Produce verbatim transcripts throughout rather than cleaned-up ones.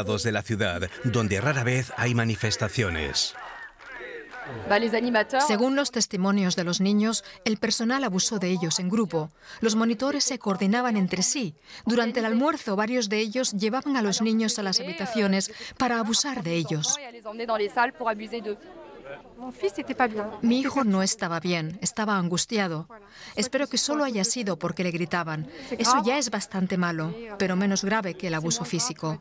alejados de la ciudad, donde rara vez hay manifestaciones. Según los testimonios de los niños, el personal abusó de ellos en grupo. Los monitores se coordinaban entre sí. Durante el almuerzo, varios de ellos llevaban a los niños a las habitaciones para abusar de ellos. Mi hijo no estaba bien, estaba angustiado. Espero que solo haya sido porque le gritaban. Eso ya es bastante malo, pero menos grave que el abuso físico.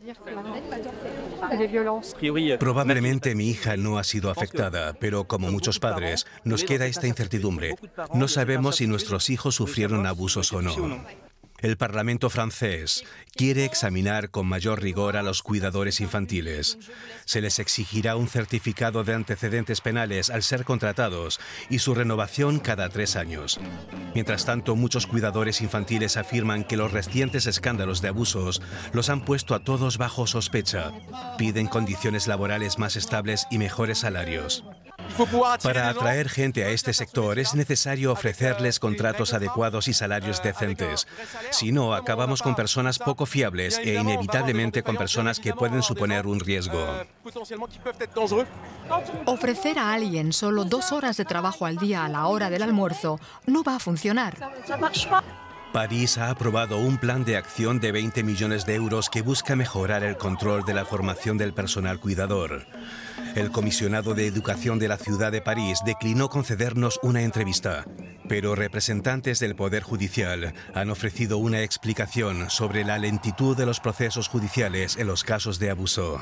Probablemente mi hija no ha sido afectada, pero como muchos padres, nos queda esta incertidumbre. No sabemos si nuestros hijos sufrieron abusos o no. El Parlamento francés quiere examinar con mayor rigor a los cuidadores infantiles. Se les exigirá un certificado de antecedentes penales al ser contratados y su renovación cada tres años. Mientras tanto, muchos cuidadores infantiles afirman que los recientes escándalos de abusos los han puesto a todos bajo sospecha. Piden condiciones laborales más estables y mejores salarios. Para atraer gente a este sector es necesario ofrecerles contratos adecuados y salarios decentes. Si no, acabamos con personas poco fiables e inevitablemente con personas que pueden suponer un riesgo. Ofrecer a alguien solo dos horas de trabajo al día a la hora del almuerzo no va a funcionar. París ha aprobado un plan de acción de veinte millones de euros que busca mejorar el control de la formación del personal cuidador. El comisionado de Educación de la ciudad de París declinó concedernos una entrevista, pero representantes del Poder Judicial han ofrecido una explicación sobre la lentitud de los procesos judiciales en los casos de abuso.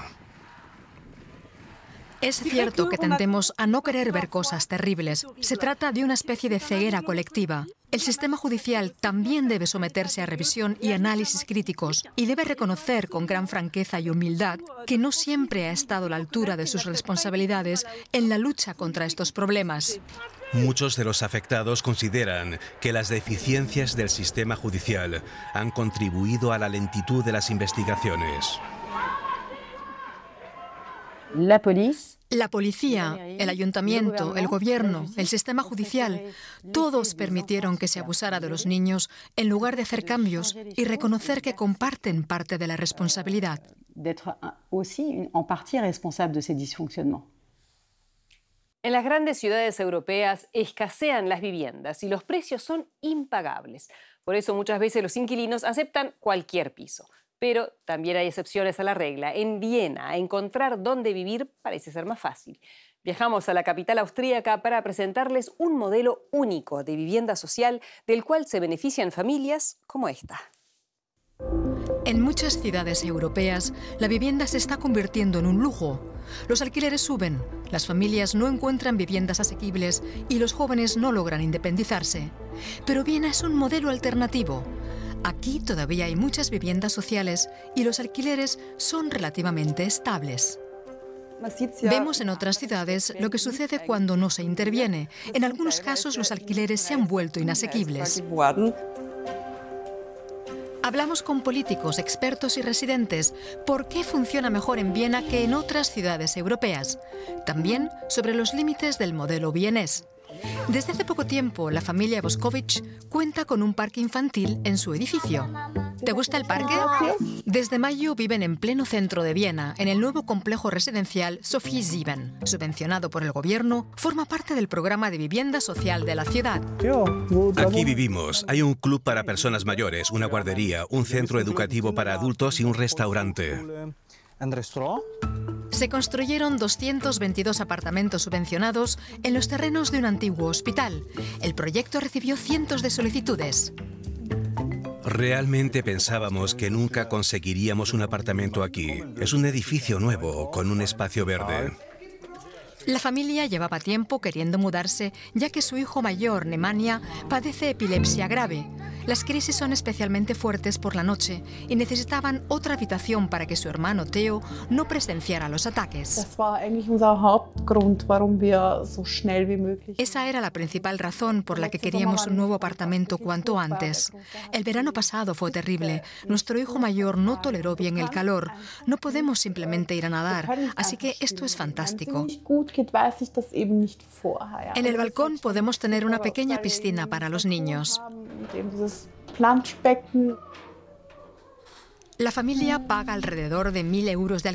Es cierto que tendemos a no querer ver cosas terribles. Se trata de una especie de ceguera colectiva. El sistema judicial también debe someterse a revisión y análisis críticos y debe reconocer con gran franqueza y humildad que no siempre ha estado a la altura de sus responsabilidades en la lucha contra estos problemas. Muchos de los afectados consideran que las deficiencias del sistema judicial han contribuido a la lentitud de las investigaciones. La policía, la policía, el ayuntamiento, el gobierno, el sistema judicial, todos permitieron que se abusara de los niños en lugar de hacer cambios y reconocer que comparten parte de la responsabilidad. En las grandes ciudades europeas escasean las viviendas y los precios son impagables. Por eso muchas veces los inquilinos aceptan cualquier piso. Pero también hay excepciones a la regla. En Viena, encontrar dónde vivir parece ser más fácil. Viajamos a la capital austríaca para presentarles un modelo único de vivienda social del cual se benefician familias como esta. En muchas ciudades europeas, la vivienda se está convirtiendo en un lujo. Los alquileres suben, las familias no encuentran viviendas asequibles y los jóvenes no logran independizarse. Pero Viena es un modelo alternativo. Aquí todavía hay muchas viviendas sociales y los alquileres son relativamente estables. Vemos en otras ciudades lo que sucede cuando no se interviene. En algunos casos los alquileres se han vuelto inasequibles. Hablamos con políticos, expertos y residentes por qué funciona mejor en Viena que en otras ciudades europeas. También sobre los límites del modelo vienés. Desde hace poco tiempo, la familia Boskovic cuenta con un parque infantil en su edificio. ¿Te gusta el parque? Desde mayo viven en pleno centro de Viena, en el nuevo complejo residencial Sophie sieben. Subvencionado por el gobierno, forma parte del programa de vivienda social de la ciudad. Aquí vivimos. Hay un club para personas mayores, una guardería, un centro educativo para adultos y un restaurante. Se construyeron doscientos veintidós apartamentos subvencionados en los terrenos de un antiguo hospital. El proyecto recibió cientos de solicitudes. Realmente pensábamos que nunca conseguiríamos un apartamento aquí. Es un edificio nuevo, con un espacio verde. La familia llevaba tiempo queriendo mudarse, ya que su hijo mayor, Nemanja, padece epilepsia grave. Las crisis son especialmente fuertes por la noche y necesitaban otra habitación para que su hermano Theo no presenciara los ataques. Esa era la principal razón por la que queríamos un nuevo apartamento cuanto antes. El verano pasado fue terrible. Nuestro hijo mayor no toleró bien el calor. No podemos simplemente ir a nadar, así que esto es fantástico. En el balcón podemos tener una pequeña piscina para los niños. La familia paga alrededor de mil euros de alquiler